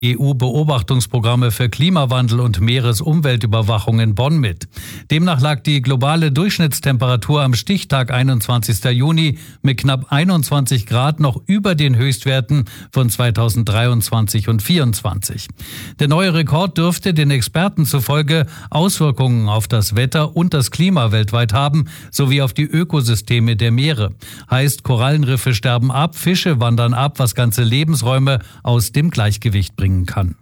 EU-Beobachtungsprogramme für Klimawandel und Meeresumweltüberwachung in Bonn mit. Demnach lag die globale Durchschnittstemperatur am Stichtag 21. Juni mit knapp 21 Grad noch über den Höchstwerten von 2023 und 2024. Der neue Rekord dürfte den Experten zufolge Auswirkungen auf das Wetter und das Klima weltweit haben, sowie auf die Ökosysteme der Meere. Heißt, Korallenriffe sterben ab, Fische wandern ab, was ganze Lebensräume aus dem Gleichgewicht bringen kann.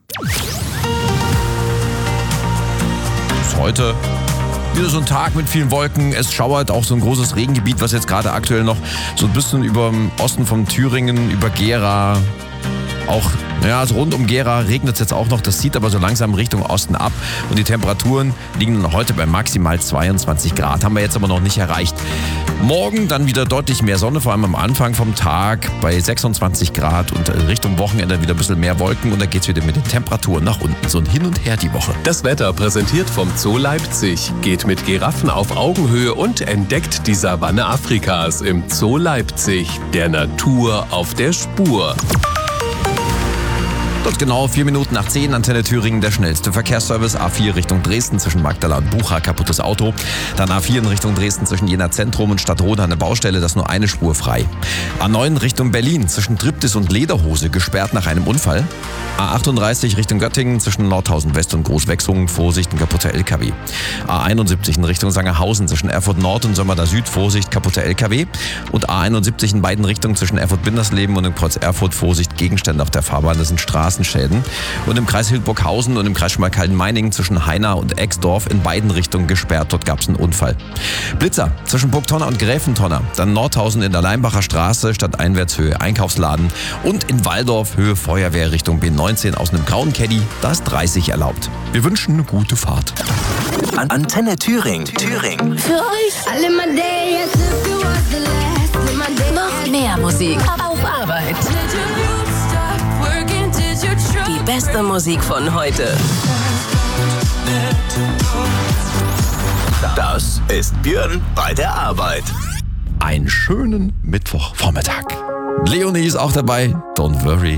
Heute wieder so ein Tag mit vielen Wolken. Es schauert auch so ein großes Regengebiet, was jetzt gerade aktuell noch so ein bisschen über dem Osten von Thüringen, über Gera, auch also rund um Gera regnet es jetzt auch noch. Das zieht aber so langsam Richtung Osten ab. Und die Temperaturen liegen heute bei maximal 22 Grad. Haben wir jetzt aber noch nicht erreicht. Morgen dann wieder deutlich mehr Sonne, vor allem am Anfang vom Tag bei 26 Grad. Und Richtung Wochenende wieder ein bisschen mehr Wolken. Und da geht es wieder mit den Temperaturen nach unten. So ein Hin und Her die Woche. Das Wetter präsentiert vom Zoo Leipzig. Geht mit Giraffen auf Augenhöhe und entdeckt die Savanne Afrikas im Zoo Leipzig. Der Natur auf der Spur. Dort genau 4 Minuten nach 10, Antenne Thüringen, der schnellste Verkehrsservice. A4 Richtung Dresden zwischen Magdala und Bucha, kaputtes Auto. Dann A4 in Richtung Dresden zwischen Jena Zentrum und Stadtroda eine Baustelle, das ist nur eine Spur frei. A9 Richtung Berlin zwischen Triptis und Lederhose, gesperrt nach einem Unfall. A38 Richtung Göttingen zwischen Nordhausen West und Großwechsungen, Vorsicht, ein kaputter LKW. A71 in Richtung Sangerhausen zwischen Erfurt Nord und Sömmerda Süd, Vorsicht, kaputter LKW. Und A71 in beiden Richtungen zwischen Erfurt-Bindersleben und dem Kreuz Erfurt, Vorsicht, Gegenstände auf der Fahrbahn, das sind Straßenschäden. Und im Kreis Hildburghausen und im Kreis Schmalkalden-Meiningen zwischen Heina und Exdorf in beiden Richtungen gesperrt, dort gab es einen Unfall. Blitzer zwischen Burgtonner und Gräfentonner, dann Nordhausen in der Leimbacher Straße, Stadteinwärtshöhe Einkaufsladen und in Waldorf Höhe Feuerwehr Richtung B19 aus einem grauen Caddy, da ist 30 erlaubt. Wir wünschen eine gute Fahrt. Antenne Thüringen. Für euch alle my day, as if it was the last. Noch mehr Musik auf Arbeit. Die beste Musik von heute. Das ist Björn bei der Arbeit. Einen schönen Mittwochvormittag. Leonie ist auch dabei. Don't worry.